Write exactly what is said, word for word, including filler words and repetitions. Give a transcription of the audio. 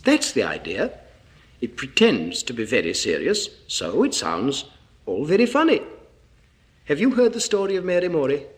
That's the idea. It pretends to be very serious, so it sounds all very funny. Have you heard the story of Mary Morey?